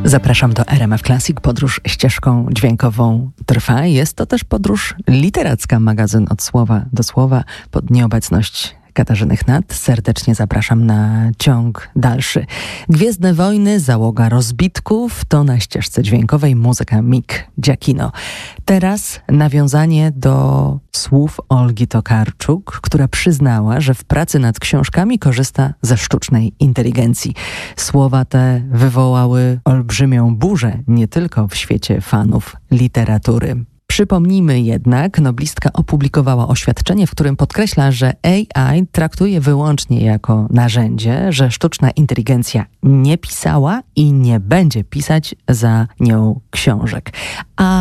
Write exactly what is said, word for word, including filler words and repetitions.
Zapraszam do R M F Classic. Podróż ścieżką dźwiękową trwa. Jest to też podróż literacka. Magazyn od słowa do słowa. Pod nieobecność Katarzyny Chnat. Serdecznie zapraszam na ciąg dalszy. Gwiezdne wojny, załoga rozbitków, to na ścieżce dźwiękowej muzyka Mick Giacchino. Teraz nawiązanie do słów Olgi Tokarczuk, która przyznała, że w pracy nad książkami korzysta ze sztucznej inteligencji. Słowa te wywołały olbrzymią burzę nie tylko w świecie fanów literatury. Przypomnijmy jednak, noblistka opublikowała oświadczenie, w którym podkreśla, że A I traktuje wyłącznie jako narzędzie, że sztuczna inteligencja nie pisała i nie będzie pisać za nią książek. A